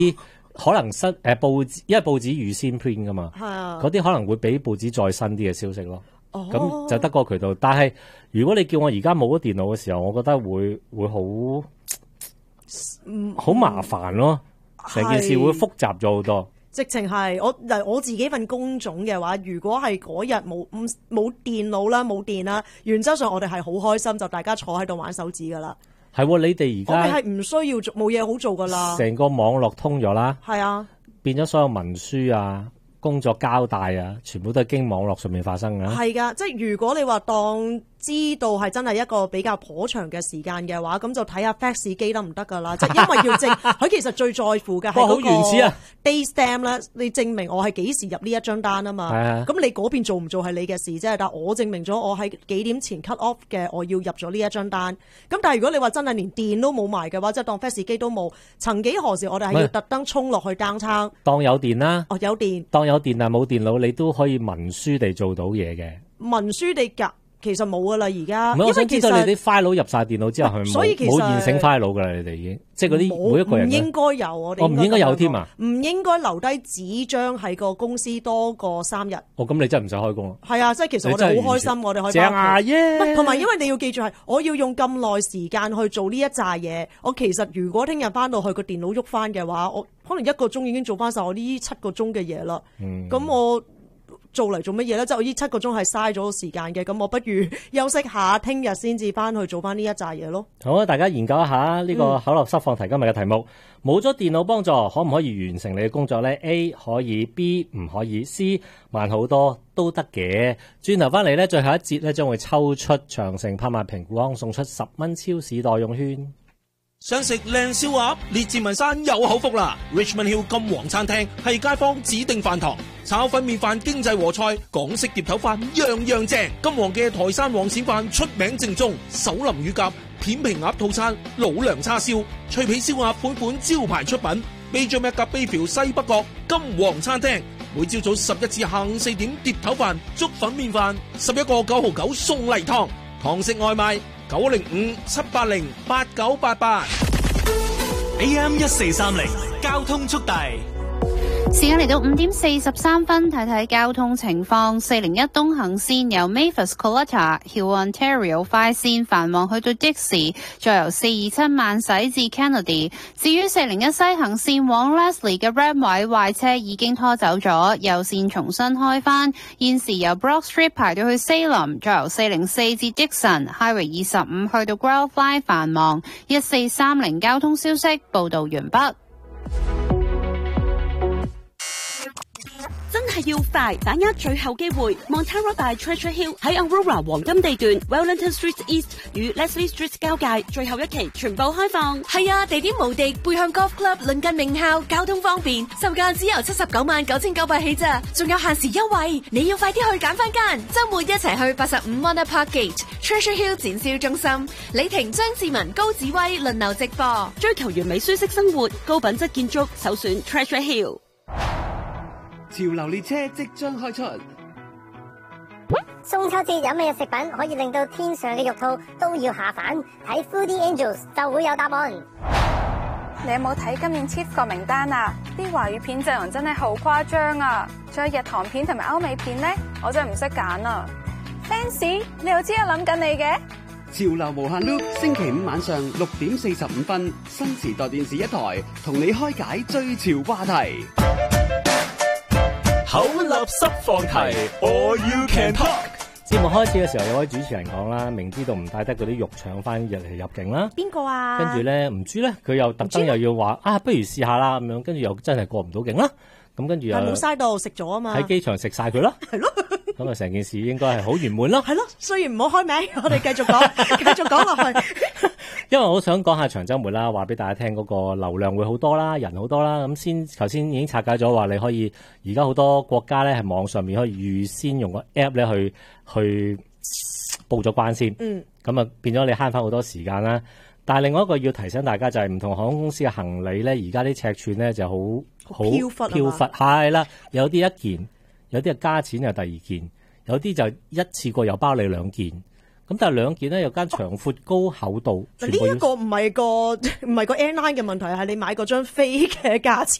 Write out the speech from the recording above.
可能報紙，因為報紙預先 print 噶嘛，嗰啲可能會比報紙再新啲嘅消息咯。咁就得嗰個渠道。但係如果你叫我而家冇咗電腦嘅時候，我覺得會好麻煩咯，成件事會複雜咗好多。 直情係我自己份工種嘅話，如果係嗰日冇電腦啦，冇電啦，原則上我哋係好開心，就大家坐喺度玩手指噶啦。 係喎，你哋而家我哋係唔需要做，冇嘢好做噶啦。 成個網絡通咗啦， 係啊， 變咗所有文書啊、工作交代啊，全部都係經網絡上面發生㗎。 係㗎，即係如果你話當知道係真係一個比較頗長嘅時間嘅話，咁就睇下 fax 機得唔得㗎啦。即係因為要證，佢其實最在乎嘅係嗰個 day stamp 咧，你證明我係幾時入呢一張單啊嘛。咁你嗰邊做唔做係你嘅事啫，但係我證明咗我喺幾點前 cut off 嘅，我要入咗呢一張單。咁但係如果你話真係連電都冇埋嘅話，即係當 fax 機都冇，曾幾何時我哋係要特登衝落去 downtown 當有電啦。 有電。當有電但冇電腦，你都可以文書地做到嘢嘅。 文書地㗎。其實冇噶啦，而家。 我想知道你啲 file 入晒電腦之後，係咪冇現成 file 噶啦？你哋已經即係嗰啲每一個人。唔應該有我哋。唔應該有添啊！唔應該留低紙張喺個公司多過3日。咁你真係唔使開工咯。係啊，即係其實我哋好開心，我哋可以。正啊耶！同埋因為你要記住係，我要用咁耐時間去做呢一紮嘢。我其實如果聽日翻到去個電腦喐翻嘅話，我可能1個鐘已經做翻晒我呢7個鐘嘅嘢啦。咁我。做嚟做乜嘢咧？即係我呢7個鐘係嘥咗時間嘅，咁我不如休息下，聽日先至翻去做翻呢一紮嘢咯。好啊，大家研究一下呢個口立濕放題今日嘅題目。冇咗電腦幫助，可唔可以完成你嘅工作咧 ？A 可以 ，B 唔可以 ，C 慢好多都得嘅。轉頭翻嚟咧，最後一節咧將會抽出長城拍賣平古康送出10蚊超市代用券。 想食靚燒鴨，列治文山有口福啦 ！Richmond Hill 金皇餐廳係街坊指定飯堂，炒粉麵飯、經濟和菜、港式碟頭飯樣樣正。金皇嘅台山黃鱔飯出名正宗，手淋乳鴿、片皮鴨套餐、老娘叉燒、脆皮燒鴨款招牌出品。Major Macca Bayview 西北角金皇餐廳，每朝早11至下午4點碟頭飯、粥粉麵飯，11個9毫9送例湯，堂食外賣。905-780-8988 AM 1430交通速遞。 時間嚟到5點43分，睇睇交通情況。401東行線由 Mavis Coletta Hill Ontario 快線繁忙去到 Dixie， 再由427慢駛至 Kennedy。至於401西行線往 Leslie 嘅 Ram 位壞車已經拖走咗，右線重新開返。現時由 Broad Street 排到去 Salem， 再由404至 Dixon Highway 25去到 Growfly 繁忙。1430交通消息報道完畢。 真係要快，把握最後機會。Montara by Treasure Hill 喺 Aurora 黃金地段 Wellington Street East 與 Leslie Street 交界，最後一期全部開放。 係啊，地點無敵，背向 Golf Club， 鄰近名校，交通方便，售價只由799900起咋，仲有限時優惠，你要快啲去揀翻間。周末一齊去85 Monmouth Park Gate Treasure Hill 展銷中心，李婷、張志文、高子威輪流直播， 追求完美舒適生活，高品質建築，首選 Treasure Hill。 潮流列車即將開出， 中秋節有咩食品可以令到天上嘅肉兔都要下凡？睇 Foodie Angels 就會有答案。 你有冇睇今年 Chief 個名單啊？啲華語片陣容真係好誇張啊！仲有日韓片同埋歐美片呢，我真係唔識揀啊 ！Fancy， 你又知我諗緊你嘅？ 潮流無限 loop， 星期5晚上6點45分，新時代電視一台，同你開解最潮話題。 口立濕放題 ，All You Can Talk。 節目開始嘅時候，有位主持人講啦，明知道唔帶得嗰啲肉腸翻入嚟入境啦。 邊個啊？ 跟住咧，唔知咧，佢又特登又要話啊，不如試下啦咁樣，跟住又真係過唔到境啦。咁跟住又冇嘥到食咗啊嘛。 喺機場食晒佢啦。係咯。咁啊，成件事應該係好圓滿咯。 係咯，雖然唔好開名，我哋繼續講，繼續講落去。 因為我想講下長週末啦，話俾大家聽嗰個流量會好多啦，人好多啦。咁頭先已經拆解咗話，你可以而家好多國家咧係網上面可以預先用個 app 咧去報咗關先。咁啊變咗你慳翻好多時間啦。但係另外一個要提醒大家就係唔同航空公司嘅行李咧，而家啲尺寸咧就好飄忽，係啦，有啲一件，有啲係加錢又第二件，有啲就一次過又包你2件。 咁但係兩件咧有間長闊高厚度。 呢一個唔係個 airline 嘅問題，係你買嗰張飛嘅價